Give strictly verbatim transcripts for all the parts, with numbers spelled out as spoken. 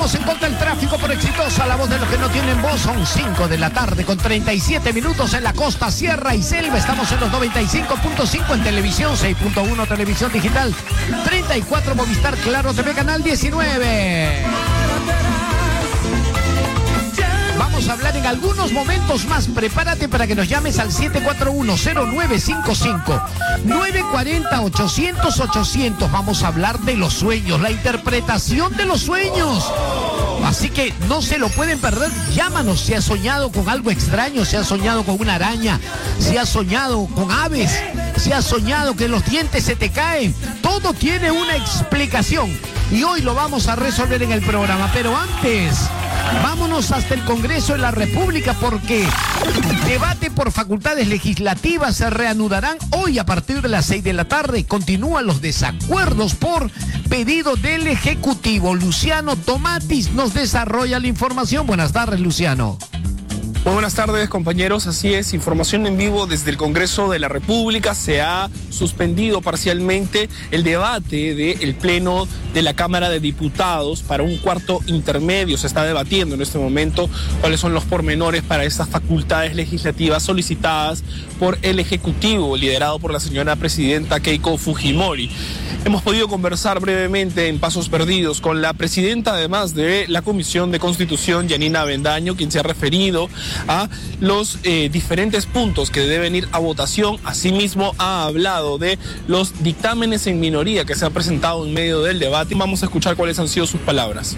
Vamos en contra del tráfico por Exitosa, la voz de los que no tienen voz. Son cinco de la tarde con treinta y siete minutos en la costa, sierra y selva. Estamos en los noventa y cinco punto cinco en televisión, seis punto uno televisión digital, treinta y cuatro Movistar Claro T V canal diecinueve. Vamos a hablar en algunos momentos más. Prepárate para que nos llames al siete cuatro uno cero nueve cinco cinco, nueve cuatro cero, ochocientos, ochocientos. Vamos a hablar de los sueños, la interpretación de los sueños. Así que no se lo pueden perder. Llámanos si has soñado con algo extraño, si has soñado con una araña, si has soñado con aves, si has soñado que los dientes se te caen. Todo tiene una explicación y hoy lo vamos a resolver en el programa. Pero antes, vámonos hasta el Congreso de la República, porque debate por facultades legislativas se reanudarán hoy a partir de las seis de la tarde. Continúan los desacuerdos por pedido del Ejecutivo. Luciano Tomatis nos desarrolla la información. Buenas tardes, Luciano. Muy buenas tardes, compañeros. Así es, información en vivo desde el Congreso de la República. Se ha suspendido parcialmente el debate del Pleno de la Cámara de Diputados para un cuarto intermedio. Se está debatiendo en este momento cuáles son los pormenores para estas facultades legislativas solicitadas por el Ejecutivo, liderado por la señora presidenta Keiko Fujimori. Hemos podido conversar brevemente en Pasos Perdidos con la presidenta, además de la Comisión de Constitución, Yanina Avendaño, quien se ha referido a los eh, diferentes puntos que deben ir a votación. Asimismo, ha hablado de los dictámenes en minoría que se han presentado en medio del debate. Vamos a escuchar cuáles han sido sus palabras.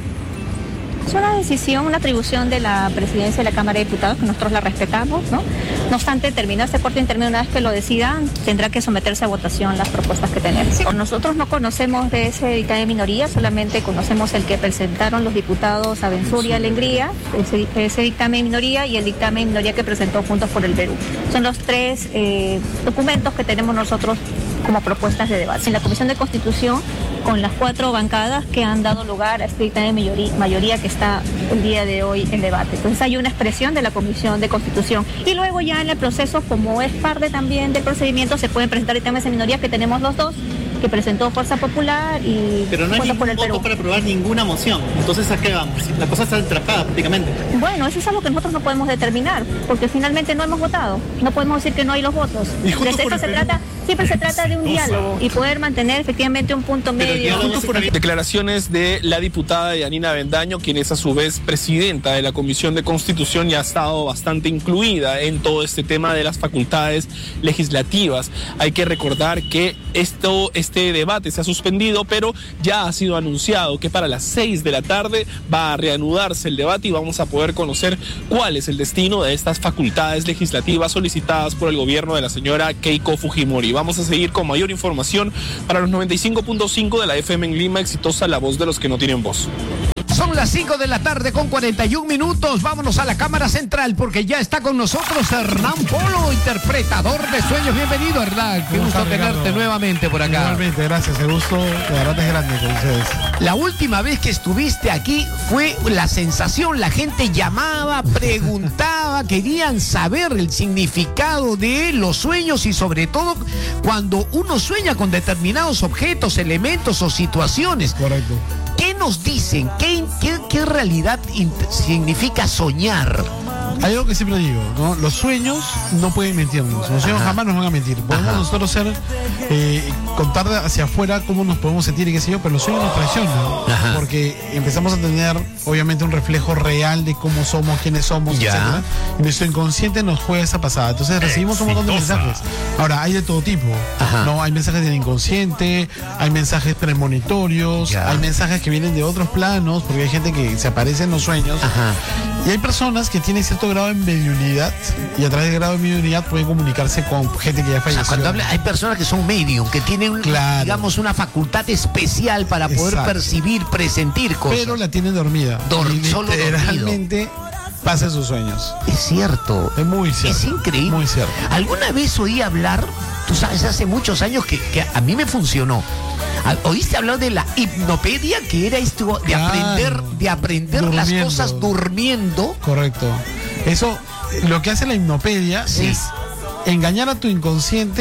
Es una decisión, una atribución de la presidencia de la Cámara de Diputados, que nosotros la respetamos, ¿no? No obstante, terminado este cuarto intermedio, una vez que lo decidan, tendrá que someterse a votación las propuestas que tenemos. Sí. Nosotros no conocemos de ese dictamen de minoría, solamente conocemos el que presentaron los diputados Abençur y Alegría, ese, ese dictamen de minoría, y el dictamen de minoría que presentó Juntos por el Perú. Son los tres eh, documentos que tenemos nosotros como propuestas de debate. En la Comisión de Constitución, con las cuatro bancadas que han dado lugar a este dictamen de mayoría, mayoría que está el día de hoy en debate. Entonces hay una expresión de la Comisión de Constitución. Y luego ya en el proceso, como es parte también del procedimiento, se pueden presentar dictámenes de minoría, que tenemos los dos, que presentó Fuerza Popular y Pero no hay ningún por el voto Perú. para aprobar ninguna moción. Entonces, ¿a qué vamos? La cosa está atrapada prácticamente. Bueno, eso es algo que nosotros no podemos determinar, porque finalmente no hemos votado. No podemos decir que no hay los votos. Y Juntos De por esto se el Perú. trata, siempre se trata de un diálogo y poder mantener efectivamente un punto Pero el medio. diálogo Juntos por el- Declaraciones de la diputada Yanina Avendaño, quien es a su vez presidenta de la Comisión de Constitución y ha estado bastante incluida en todo este tema de las facultades legislativas. Hay que recordar que esto, este debate se ha suspendido, pero ya ha sido anunciado que para las seis de la tarde va a reanudarse el debate y vamos a poder conocer cuál es el destino de estas facultades legislativas solicitadas por el gobierno de la señora Keiko Fujimori. Vamos a seguir con mayor información para los noventa y cinco punto cinco de la F M en Lima, Exitosa, la voz de los que no tienen voz. Son las cinco de la tarde con cuarenta y un minutos. Vámonos a la Cámara Central, porque ya está con nosotros Hernán Polo, interpretador de sueños. Bienvenido, Hernán. Qué gusto tenerte nuevamente por acá. Igualmente, gracias. El gusto de verdad es grande con ustedes. La última vez que estuviste aquí fue la sensación. La gente llamaba, preguntaba, querían saber el significado de los sueños y sobre todo cuando uno sueña con determinados objetos, elementos o situaciones. Correcto. ¿Qué nos dicen? ¿Qué, qué, qué realidad significa soñar? Hay algo que siempre digo, ¿no? Los sueños no pueden mentirnos. Los sueños Ajá. jamás nos van a mentir. Podemos Ajá. nosotros ser, eh, contar hacia afuera cómo nos podemos sentir y qué sé yo, pero los sueños nos traicionan. Ajá. Porque empezamos a tener, obviamente, un reflejo real de cómo somos, quiénes somos, Ya. etcétera. Y nuestro inconsciente nos juega esa pasada. Entonces recibimos un montón de mensajes. Ahora, hay de todo tipo. Ajá. No, hay mensajes del inconsciente, hay mensajes premonitorios, Ya. hay mensajes que vienen de otros planos, porque hay gente que se aparece en los sueños. Ajá. Y hay personas que tienen cierto grado de mediunidad y a través del grado de mediunidad pueden comunicarse con gente que ya O sea, falleció. cuando habla, hay personas que son medium, que tienen, Claro. digamos, una facultad especial para poder Exacto. percibir, presentir cosas. Pero la tienen dormida. Dor- y solo literalmente pasa en sus sueños. Es cierto. Es muy cierto. Es increíble. Muy cierto. ¿Alguna vez oí hablar, tú sabes, hace muchos años que, que a mí me funcionó? Ah, ¿Oíste hablar de la hipnopedia? Que era esto de Claro. aprender, de aprender las Durmiendo. cosas durmiendo. Correcto. Eso, lo que hace la hipnopedia Sí. es engañar a tu inconsciente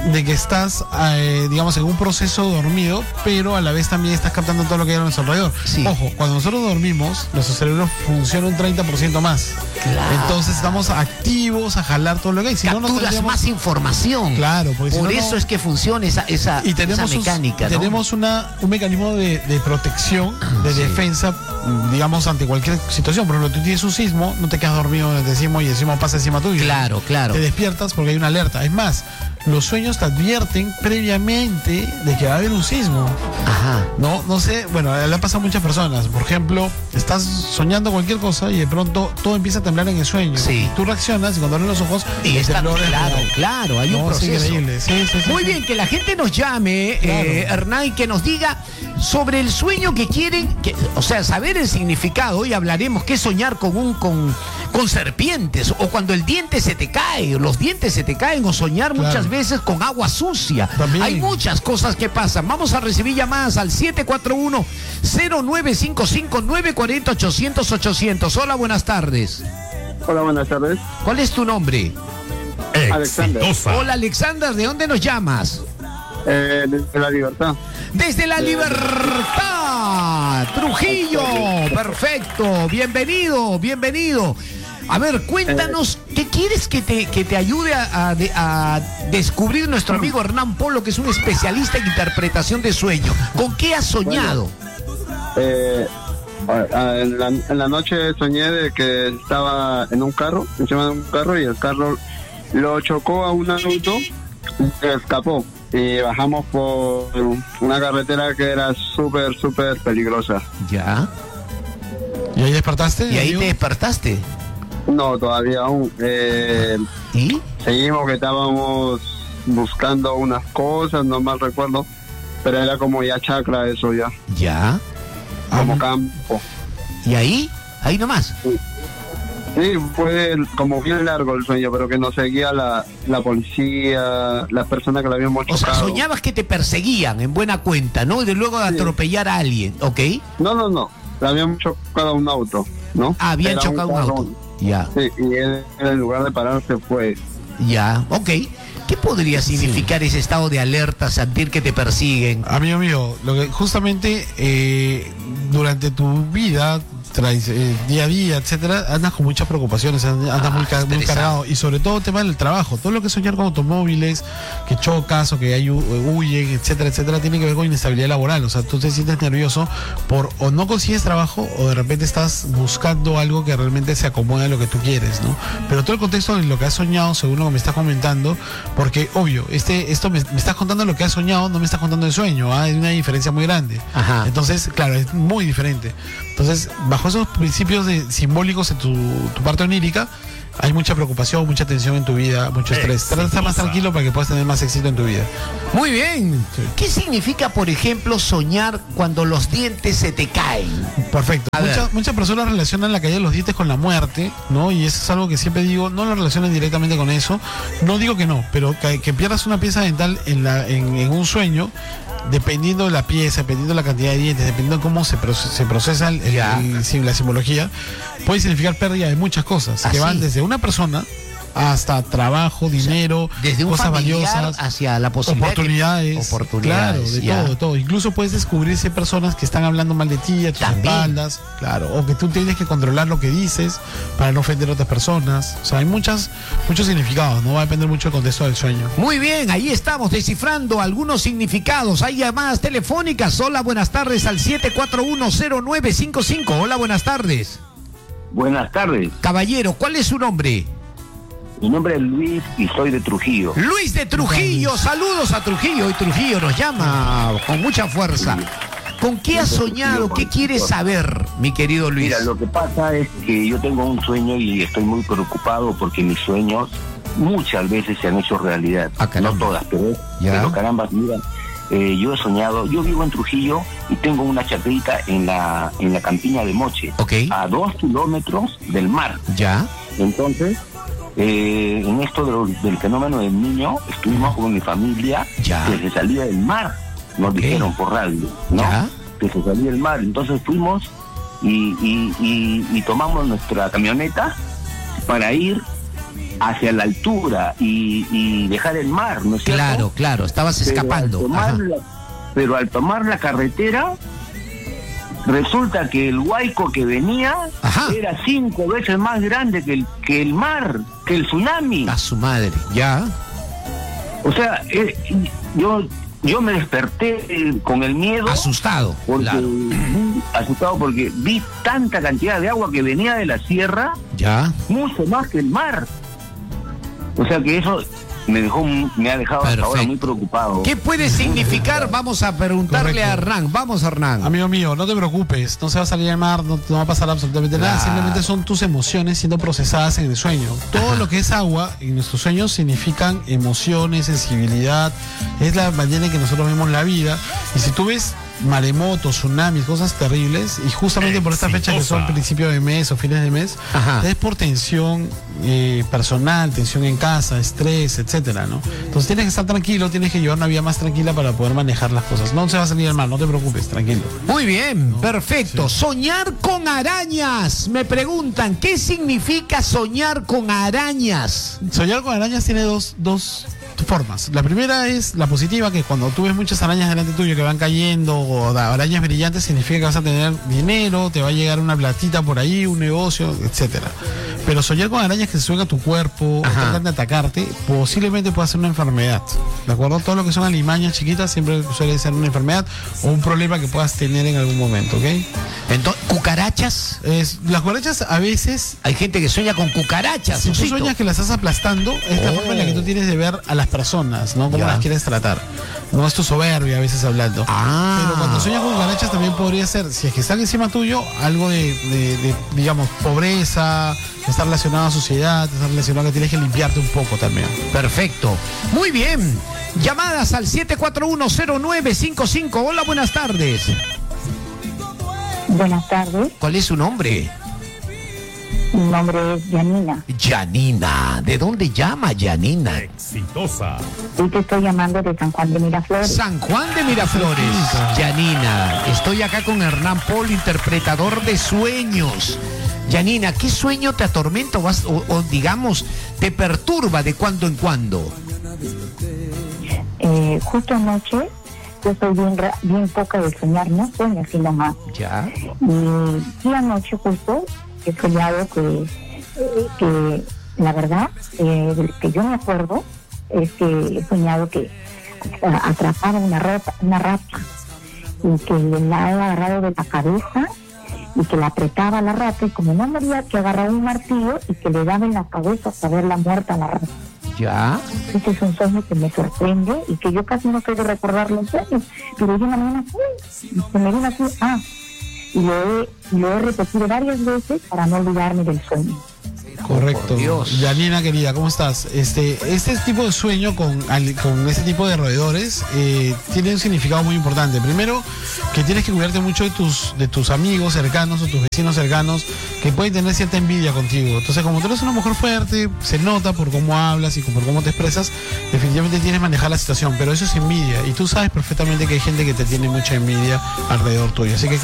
de que estás, eh, digamos, en un proceso dormido, pero a la vez también estás captando todo lo que hay a nuestro alrededor. Sí. Ojo, cuando nosotros dormimos, nuestro cerebro funciona un treinta por ciento más. Claro. Entonces estamos activos a jalar todo lo que hay. Si no, no Capturas tendríamos- más información. Claro, porque si por no, eso no- es que funciona esa, esa, y tenemos, esa un- mecánica, ¿no? tenemos una, un mecanismo de, de protección, de Sí. defensa, digamos, ante cualquier situación. Por ejemplo, tú tienes un sismo, no te quedas dormido en el sismo y el sismo pasa encima tuyo. Claro, claro. Te despiertas porque hay una alerta. Es más, los sueños te advierten previamente de que va a haber un sismo. Ajá. No, no sé, bueno, le ha pasado a muchas personas. Por ejemplo, estás soñando cualquier cosa y de pronto todo empieza a temblar en el sueño. Sí. Tú reaccionas y cuando abres los ojos, Y el está, temblor es claro, real. claro, hay un No, es proceso. increíble. Sí, sí, sí, Muy sí. bien, que la gente nos llame, Claro. eh, Hernán, y que nos diga sobre el sueño que quieren, que, o sea, saber el significado. Hoy hablaremos qué soñar con un con, con serpientes, o cuando el diente se te cae, o los dientes se te caen, o soñar Claro. muchas veces con agua sucia. También. Hay muchas cosas que pasan. Vamos a recibir llamadas al siete cuatro uno, cero nueve cinco cinco, nueve cuatro cero, ochocientos, ochocientos. Hola, buenas tardes. Hola, buenas tardes. ¿Cuál es tu nombre? Alexander. Hola, Alexander, ¿de dónde nos llamas? Eh, desde La Libertad. Desde la Libertad, Trujillo, perfecto, bienvenido, bienvenido. A ver, cuéntanos, ¿qué quieres que te, que te ayude a, a de- a descubrir nuestro amigo Hernán Polo, que es un especialista en interpretación de sueños? ¿Con qué has soñado? Eh, a- a- en, la, en la noche soñé de que estaba en un carro, encima de un carro, y el carro lo chocó a un auto y se escapó. Y bajamos por una carretera que era súper, súper peligrosa. Ya. ¿Y ahí despertaste? ¿Y ahí amigo? te despertaste? No, todavía aún. Eh, ¿Y? seguimos que estábamos buscando unas cosas, no mal recuerdo, pero era como ya chacra eso ya, Ya. como Ah, campo. ¿Y ahí? Ahí nomás. Sí, fue como bien largo el sueño, pero que nos seguía la, la policía, las personas que la habíamos O sea, chocado. soñabas que te perseguían en buena cuenta, ¿no? Y de luego de Sí. atropellar a alguien, ¿ok? No, no, no, la habíamos chocado a un auto, ¿no? Ah, habían Era chocado un carro. auto. Ya. Sí, y él, en lugar de pararse fue... Ya, ok. ¿Qué podría significar ese estado de alerta, sentir que te persiguen? Amigo mío, lo que justamente eh, durante tu vida, trais- eh, día a día, etcétera, andas con muchas preocupaciones, and- andas Ah, muy, ca- muy estresado. cargado, y sobre todo el tema del trabajo, todo lo que es soñar con automóviles, que chocas o que hay, hu- huyen, etcétera, etcétera, tiene que ver con inestabilidad laboral. O sea, tú te sientes nervioso por o no consigues trabajo o de repente estás buscando algo que realmente se acomode a lo que tú quieres, ¿no? Pero todo el contexto de lo que has soñado, según lo que me estás comentando, porque obvio, este, esto me, me estás contando lo que has soñado, no me estás contando el sueño, ¿ah? Hay una diferencia muy grande. Ajá. Entonces, claro, es muy diferente. Entonces, bajo esos principios de, simbólicos en tu, tu parte onírica, hay mucha preocupación, mucha tensión en tu vida, mucho estrés. Trata de estar más tranquilo para que puedas tener más éxito en tu vida. Muy bien. Sí. ¿Qué significa, por ejemplo, soñar cuando los dientes se te caen? Perfecto. A ver. Muchas, muchas personas relacionan la caída de los dientes con la muerte, ¿no? Y eso es algo que siempre digo, no lo relacionen directamente con eso. No digo que no, pero que, que pierdas una pieza dental en, la, en, en un sueño, dependiendo de la pieza, dependiendo de la cantidad de dientes, dependiendo de cómo se, proce- se procesa el- el- Ya. el- sim- la simbología, puede significar pérdida de muchas cosas, ¿Ah, que van sí? desde una persona hasta trabajo, dinero, Desde un cosas familiar valiosas, hacia la posibilidad de que- oportunidades, oportunidades, claro, de ya. todo, de todo. Incluso puedes descubrir si hay personas que están hablando mal de ti, a tus También. espaldas, claro, o que tú tienes que controlar lo que dices para no ofender a otras personas. O sea, hay muchas, muchos significados, no va a depender mucho del contexto del sueño. Muy bien, ahí estamos descifrando algunos significados. Hay llamadas telefónicas. Hola, buenas tardes al siete cuatro uno, cero nueve cinco cinco. Hola, buenas tardes. Buenas tardes, Caballero, ¿cuál es su nombre? mi nombre es Luis y soy de Trujillo. Luis de Trujillo. Saludos a Trujillo. Y Trujillo nos llama con mucha fuerza. ¿Con qué has soñado? ¿Qué quieres saber, mi querido Luis? Mira, lo que pasa es que yo tengo un sueño y estoy muy preocupado porque mis sueños muchas veces se han hecho realidad. Ah, caramba. No todas, pero, Ya. pero caramba, mira, eh, yo he soñado, yo vivo en Trujillo y tengo una chacrita en la, en la campiña de Moche, Ok. a dos kilómetros del mar. Ya. Entonces, eh, en esto de lo- del fenómeno del niño, estuvimos con mi familia Ya. que se salía del mar, nos Ok. dijeron por radio, ¿no? Ya. Que se salía del mar. Entonces fuimos y, y, y, y tomamos nuestra camioneta para ir hacia la altura y, y dejar el mar, ¿no es cierto? Claro, claro, estabas Pero escapando. Al tomar Ajá. la, pero al tomar la carretera, resulta que el huaico que venía Ajá. era cinco veces más grande que el, que el mar, que el tsunami. A su madre, ya. O sea, eh, yo yo me desperté eh, con el miedo. Asustado. Porque, Claro. asustado porque vi tanta cantidad de agua que venía de la sierra, Ya. mucho más que el mar. O sea que eso me dejó, me ha dejado hasta Perfecto. ahora muy preocupado. ¿Qué puede significar? Vamos a preguntarle Correcto. a Hernán. Vamos, Hernán. Amigo mío, no te preocupes, no se va a salir al mar, no, no va a pasar absolutamente nada, Claro. simplemente son tus emociones siendo procesadas en el sueño. Todo Ajá. lo que es agua en nuestros sueños significan emociones, sensibilidad, es la manera en que nosotros vemos la vida. Y si tú ves maremotos, tsunamis, cosas terribles, y justamente por esta fecha que son principios de mes o fines de mes, Ajá. es por tensión eh, personal, tensión en casa, estrés, etcétera, ¿no? Entonces tienes que estar tranquilo, tienes que llevar una vida más tranquila para poder manejar las cosas. No se va a salir al mar, no te preocupes, tranquilo. Muy bien, perfecto. Soñar con arañas. Me preguntan, ¿qué significa soñar con arañas? Soñar con arañas tiene dos, dos formas. La primera es la positiva, que cuando tú ves muchas arañas delante tuyo que van cayendo, o da- arañas brillantes, significa que vas a tener dinero, te va a llegar una platita por ahí, un negocio, etcétera. Pero soñar con arañas que se suben a tu cuerpo, o Ajá. tratan de atacarte, posiblemente pueda ser una enfermedad. ¿De acuerdo? Todo lo que son alimañas chiquitas siempre suele ser una enfermedad o un problema que puedas tener en algún momento, ¿ok? Entonces, cucarachas. Es, las cucarachas a veces, Hay gente que sueña con cucarachas. si tú Susito. sueñas que las estás aplastando, es la Oh. forma en la que tú tienes de ver a las personas, ¿no? Cómo Ya. las quieres tratar. No es tu soberbia a veces hablando. Ah. Pero cuando sueñas con cucarachas también podría ser, si es que están encima tuyo, algo de, de- de, digamos, pobreza, está relacionado a sociedad, está relacionado a que tienes que limpiarte un poco también. Perfecto. Muy bien. Llamadas al siete cuatro uno cero nueve cinco cinco. Hola, buenas tardes. Buenas tardes, ¿Cuál es su nombre? mi nombre es Yanina. Yanina. ¿De dónde llama Yanina? Hoy te estoy llamando de San Juan de Miraflores. San Juan de Miraflores. Yanina, estoy acá con Hernán Polo, interpretador de sueños. Yanina, ¿qué sueño te atormenta o, vas- o- o, digamos te perturba de cuando en cuando? Eh, justo anoche, yo soy bien, ra- bien poca de soñar, no sueño sino más. Ya. Y sí, anoche justo he soñado que, eh, que la verdad, eh, de lo que yo me acuerdo, es que he soñado que a- atrapaba una rata, una rata y que la he agarrado de la cabeza y que la apretaba a la rata y como no moría, que agarraba un martillo y que le daba en la cabeza hasta verla muerta a la rata. Ya. Este es un sueño que me sorprende y que yo casi no soy de recordar los sueños, pero yo en la mañana uy, se me vino así, ah, y lo he, lo he repetido varias veces para no olvidarme del sueño. Correcto. Por Dios. Yanina, querida, ¿cómo estás? Este, este tipo de sueño con, al- con este tipo de roedores eh, tiene un significado muy importante. Primero, que tienes que cuidarte mucho de tus, de tus amigos cercanos o tus vecinos cercanos que pueden tener cierta envidia contigo. Entonces, como tú eres una mujer fuerte, se nota por cómo hablas y por cómo te expresas, definitivamente tienes que manejar la situación. Pero eso es envidia y tú sabes perfectamente que hay gente que te tiene mucha envidia alrededor tuyo. Así que